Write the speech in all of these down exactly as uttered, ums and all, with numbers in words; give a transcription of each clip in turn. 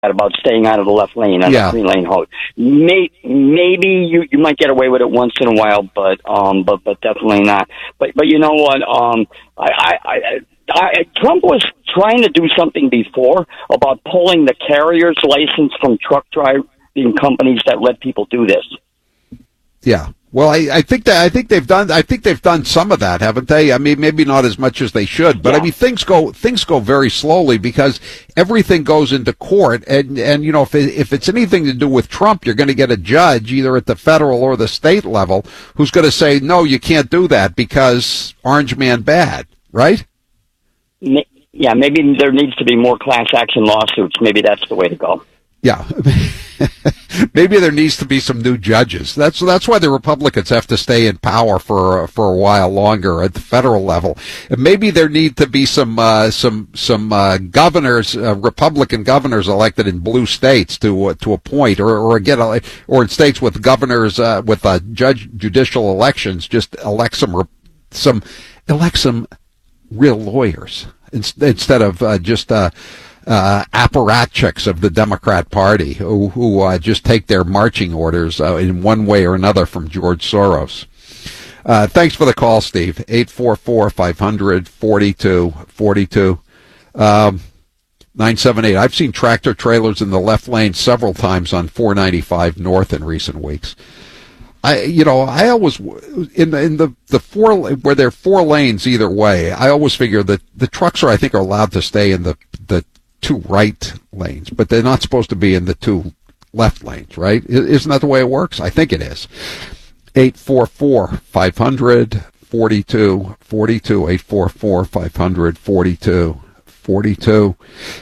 about staying out of the left lane on Yeah. the green lane hold. May, maybe you, you might get away with it once in a while, but um, but but definitely not. But but you know what? Um, I, I, I, I Trump was trying to do something before about pulling the carrier's license from truck driving companies that let people do this. Yeah. Well, I, I think that I think they've done I think they've done some of that, haven't they? I mean, maybe not as much as they should, but Yeah. I mean, things go things go very slowly because everything goes into court, and and you know, if it, if it's anything to do with Trump, you're going to get a judge either at the federal or the state level who's going to say, no, you can't do that because Orange Man bad, right? Yeah, maybe there needs to be more class action lawsuits. Maybe that's the way to go. Yeah. Maybe there needs to be some new judges. That's that's why the Republicans have to stay in power for for a while longer at the federal level. And maybe there need to be some uh, some some uh, governors, uh, Republican governors elected in blue states to uh, to appoint, or or get a, or in states with governors uh, with uh, judge judicial elections, just elect some some elect some real lawyers instead of uh, just. Uh, Uh, apparatchiks of the Democrat Party who, who uh, just take their marching orders uh, in one way or another from George Soros. Uh, thanks for the call, Steve. eight four four, five hundred, forty-two forty-two. Um, nine seven eight. I've seen tractor trailers in the left lane several times on four ninety-five North in recent weeks. I, you know, I always, in the, in the, the four, where there are four lanes either way, I always figure that the trucks are, I think, are allowed to stay in the, the two right lanes, but they're not supposed to be in the two left lanes, right? Isn't that the way it works? I think it is. eight four four, five hundred, forty-two forty-two, eight four four, five hundred, forty-two forty-two.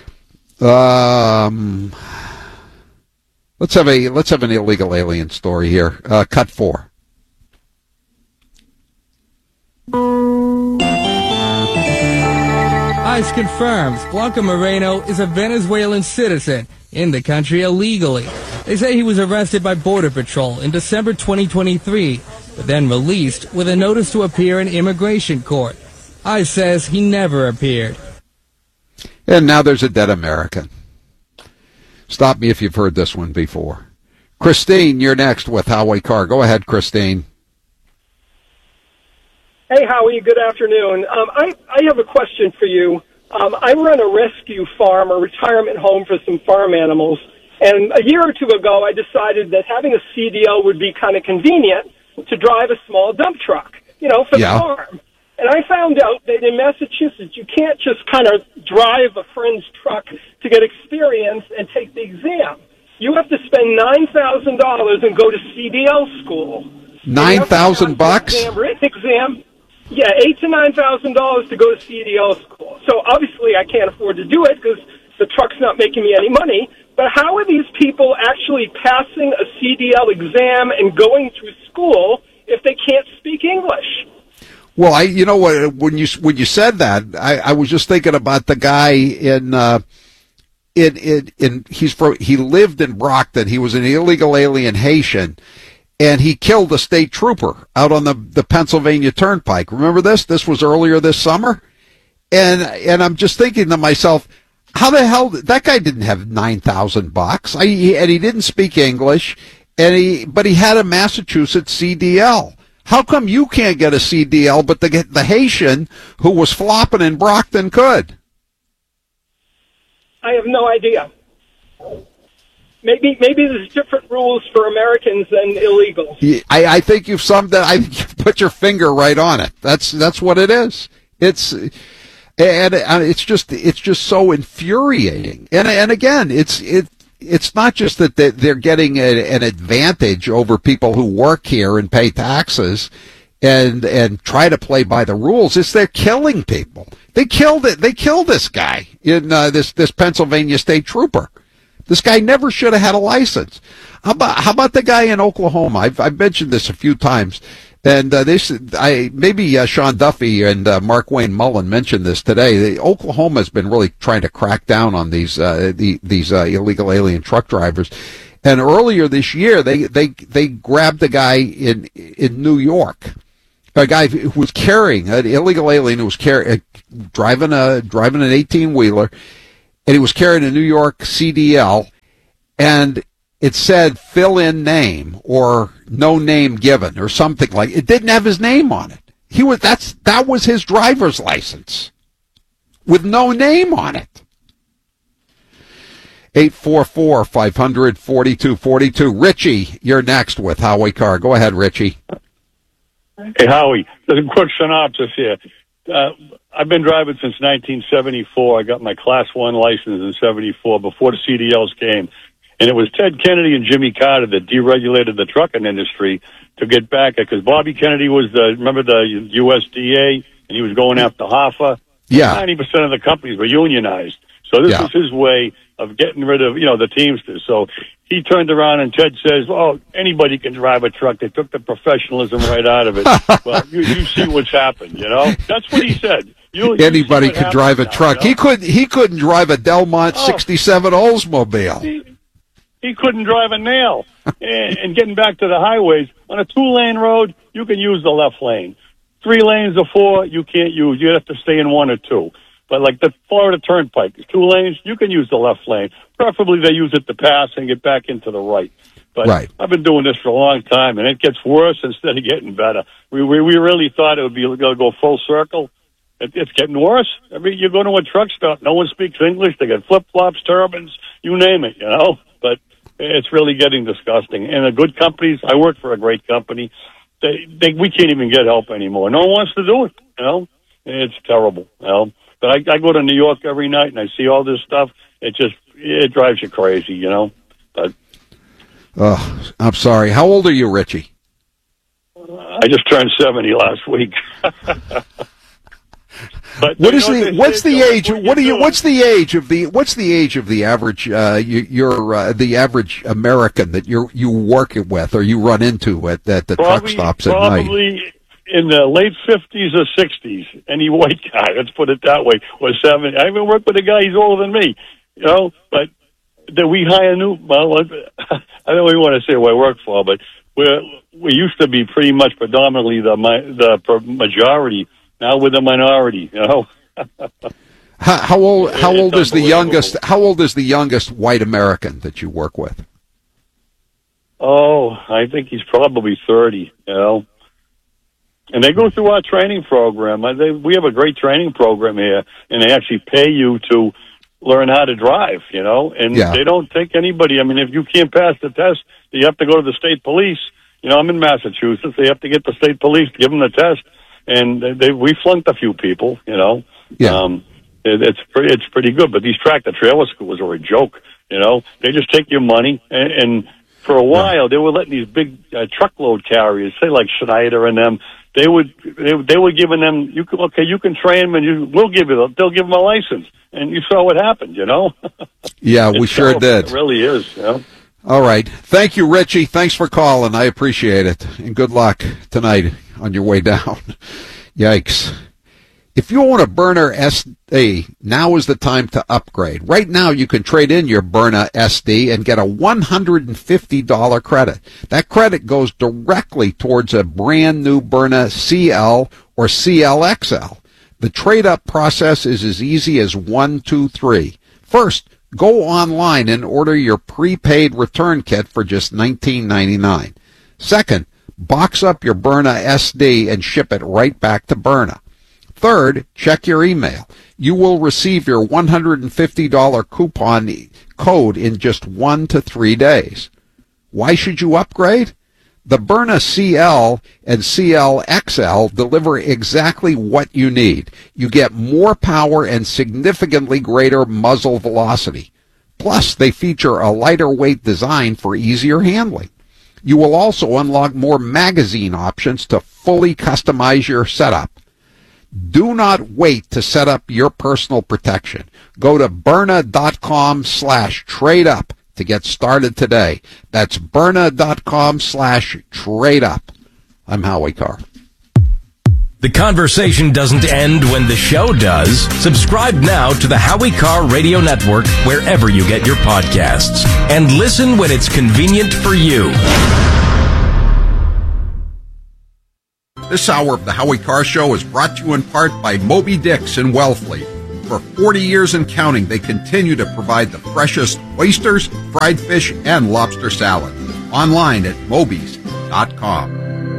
Um, let's have a, let's have an illegal alien story here. Uh, cut four. ICE confirms Blanco Moreno is a Venezuelan citizen in the country illegally. They say he was arrested by Border Patrol in December twenty twenty-three, but then released with a notice to appear in immigration court. ICE says he never appeared. And now there's a dead American. Stop me if you've heard this one before. Christine, you're next with Howie Carr. Go ahead, Christine. Hey, Howie, good afternoon. Um, I, I have a question for you. Um, I run a rescue farm, a retirement home for some farm animals, and a year or two ago I decided that having a C D L would be kind of convenient to drive a small dump truck, you know, for Yeah. the farm. And I found out that in Massachusetts you can't just kind of drive a friend's truck to get experience and take the exam. You have to spend nine thousand dollars and go to C D L school. Nine thousand bucks? Exam, written exam. Yeah, eight to nine thousand dollars to go to C D L school. So obviously, I can't afford to do it because the truck's not making me any money. But how are these people actually passing a C D L exam and going through school if they can't speak English? Well, I, you know what? When you when you said that, I, I was just thinking about the guy in uh, in in in he's from he lived in Brockton. He was an illegal alien Haitian. And he killed a state trooper out on the, the Pennsylvania Turnpike. Remember this? This was earlier this summer. And and I'm just thinking to myself, how the hell, that guy didn't have nine thousand bucks. I, he, and he didn't speak English, and he but he had a Massachusetts C D L. How come you can't get a C D L, but the, the Haitian who was flopping in Brockton could? I have no idea. Maybe maybe there's different rules for Americans than illegals. I, I think you've summed that. I think you've put your finger right on it. That's that's what it is. It's and, and it's just it's just so infuriating. And and again, it's it it's not just that they're getting a, an advantage over people who work here and pay taxes and and try to play by the rules. It's they're killing people. They killed it. They killed this guy in uh, this this Pennsylvania state trooper. This guy never should have had a license. How about how about the guy in Oklahoma? I've I've mentioned this a few times, and uh, this I maybe uh, Sean Duffy and uh, Mark Wayne Mullen mentioned this today. The, Oklahoma has been really trying to crack down on these uh, the, these uh, illegal alien truck drivers, and earlier this year they they they grabbed a guy in in New York, a guy who was carrying an illegal alien who was carrying driving a driving an eighteen wheeler. and he was carrying a New York C D L, and it said fill in name or no name given or something like it. Didn't have his name on it. He was that's that was his driver's license with no name on it. eight four four, five hundred, forty-two forty-two. Richie, you're next with Howie Carr. Go ahead, Richie. Hey, Howie, there's a quick synopsis here. Uh, I've been driving since nineteen seventy-four. I got my Class one license in seventy-four before the C D Ls came. And it was Ted Kennedy and Jimmy Carter that deregulated the trucking industry to get back at, because Bobby Kennedy was the, remember the U S D A, and he was going after Hoffa? Yeah. ninety percent of the companies were unionized. So this yeah. was his way of getting rid of, you know, the Teamsters. So he turned around and Ted says, oh, anybody can drive a truck. They took the professionalism right out of it. Well, you, you see what's happened, you know? That's what he said. You, you anybody could drive a now, truck. You know? He couldn't. He couldn't drive a Delmont oh. sixty-seven Oldsmobile. He, he couldn't drive a nail. and, and getting back to the highways, on a two-lane road, you can use the left lane. Three lanes or four, you can't use. You have to stay in one or two. But like the Florida Turnpike, two lanes, you can use the left lane. Preferably they use it to pass and get back into the right. But right. I've been doing this for a long time, and it gets worse instead of getting better. We we, we really thought it would be going to go full circle. It, it's getting worse. I mean, you go to a truck stop, no one speaks English. They got flip-flops, turbans, you name it, you know. But it's really getting disgusting. And the good companies, I work for a great company, they, they we can't even get help anymore. No one wants to do it, you know. It's terrible, you know. But I, I go to New York every night and I see all this stuff. It just it drives you crazy, you know. But oh, I'm sorry. How old are you, Richie? I just turned seventy last week. But what is know, the what's the say, age? What, what are you? doing? What's the age of the? What's the age of the average? Uh, you, you're uh, the average American that you you work with or you run into at, at the probably, truck stops at probably night. Probably in the late fifties or sixties. Any white guy, let's put it that way, was seventy. I even worked with a guy. He's older than me, you know. But that we hire new. Well, I don't even want to say who I work for, but we we used to be pretty much predominantly the the majority. Now we're the minority, you know. how, how old? How it's old is the youngest? How old is the youngest white American that you work with? Oh, I think he's probably thirty. You know, and they go through our training program. They, we have a great training program here, and they actually pay you to learn how to drive. You know, and yeah. they don't take anybody. I mean, if you can't pass the test, you have to go to the state police. You know, I'm in Massachusetts. They have to get the state police to give them the test. And they, we flunked a few people, you know. Yeah. Um, it, it's pretty, it's pretty good. But these tractor trailer schools are a joke, you know. They just take your money, and, and for a while they were letting these big uh, truckload carriers, say like Schneider and them, they would they, they were giving them, you can, okay, you can train them, and you we'll give you, they'll give them a license, and you saw what happened, you know. Yeah, we sure terrible. did. It really is, you know. All right. Thank you, Richie. Thanks for calling. I appreciate it. And good luck tonight on your way down. Yikes. If you own a Burner S D, now is the time to upgrade. Right now, you can trade in your Burner S D and get a one hundred fifty dollars credit. That credit goes directly towards a brand new Burner C L or C L X L. The trade-up process is as easy as one, two, three. First, go online and order your prepaid return kit for just nineteen ninety-nine. Second, box up your Burner S D and ship it right back to Burner. Third, check your email. You will receive your one hundred fifty dollars coupon code in just one to three days. Why should you upgrade? The Burner C L and C L X L deliver exactly what you need. You get more power and significantly greater muzzle velocity. Plus, they feature a lighter weight design for easier handling. You will also unlock more magazine options to fully customize your setup. Do not wait to set up your personal protection. Go to Burner.com slash trade up to get started today. That's Burner.com slash trade up. I'm Howie Carr. The conversation doesn't end when the show does. Subscribe now to the Howie Carr Radio Network wherever you get your podcasts. And listen when it's convenient for you. This hour of the Howie Carr Show is brought to you in part by Moby Dix in Wellfleet. For forty years and counting, they continue to provide the freshest oysters, fried fish, and lobster salad. Online at mobies dot com.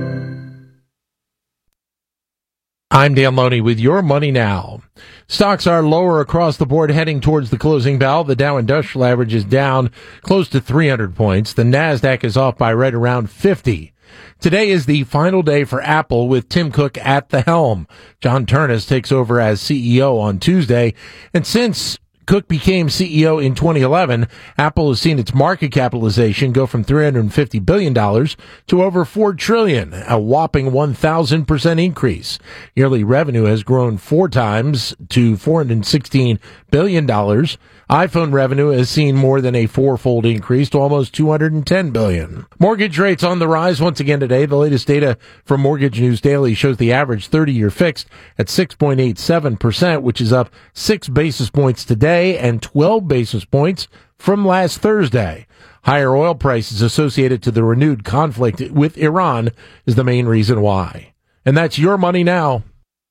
I'm Dan Loney with your Money Now. Stocks are lower across the board heading towards the closing bell. The Dow Industrial Average is down close to three hundred points. The NASDAQ is off by right around fifty. Today is the final day for Apple with Tim Cook at the helm. John Ternus takes over as C E O on Tuesday. And since Cook became C E O in twenty eleven, Apple has seen its market capitalization go from three hundred fifty billion dollars to over four trillion dollars, a whopping one thousand percent increase. Yearly revenue has grown four times to four hundred sixteen billion dollars. iPhone revenue has seen more than a fourfold increase to almost two hundred ten billion dollars. Mortgage rates on the rise once again today. The latest data from Mortgage News Daily shows the average thirty-year fixed at six point eight seven percent, which is up six basis points today and twelve basis points from last Thursday. Higher oil prices associated to the renewed conflict with Iran is the main reason why. And that's your Money Now.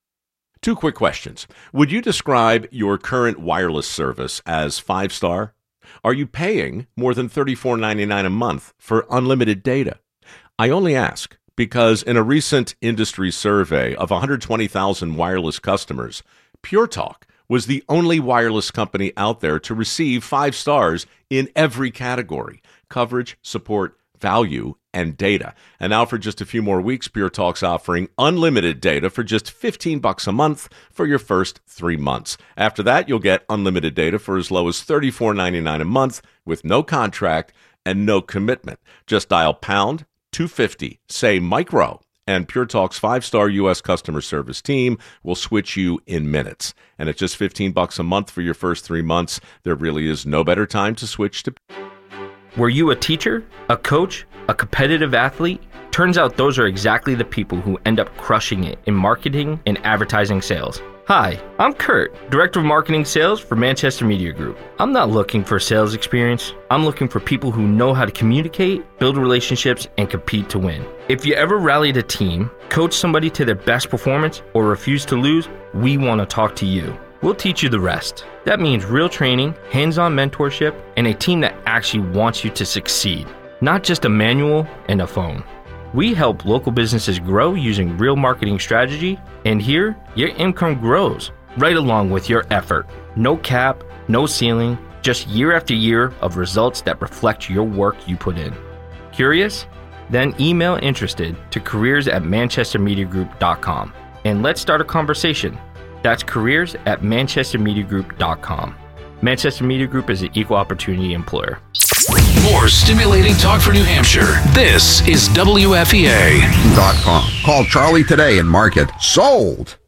Two quick questions. Would you describe your current wireless service as five-star? Are you paying more than thirty-four ninety-nine a month for unlimited data? I only ask because in a recent industry survey of one hundred twenty thousand wireless customers, Pure Talk was the only wireless company out there to receive five stars in every category: coverage, support, value, and data. And now for just a few more weeks, Pure Talk's offering unlimited data for just fifteen bucks a month for your first three months. After that, you'll get unlimited data for as low as thirty-four ninety-nine a month with no contract and no commitment. Just dial pound two fifty, say micro, and Pure Talk's five-star U S customer service team will switch you in minutes. And at just fifteen bucks a month for your first three months, there really is no better time to switch to. Were you a teacher, a coach, a competitive athlete? Turns out those are exactly the people who end up crushing it in marketing and advertising sales. Hi, I'm Kurt, Director of Marketing Sales for Manchester Media Group. I'm not looking for sales experience. I'm looking for people who know how to communicate, build relationships, and compete to win. If you ever rallied a team, coached somebody to their best performance, or refused to lose, we want to talk to you. We'll teach you the rest. That means real training, hands-on mentorship, and a team that actually wants you to succeed, not just a manual and a phone. We help local businesses grow using real marketing strategy, and here, your income grows right along with your effort. No cap, no ceiling, just year after year of results that reflect your work you put in. Curious? Then email interested to careers at manchester media group dot com, and let's start a conversation. That's careers at manchester media group dot com. Manchester Media Group is an equal opportunity employer. More stimulating talk for New Hampshire. This is W F E A. Dot com. Call Charlie today and mark it sold.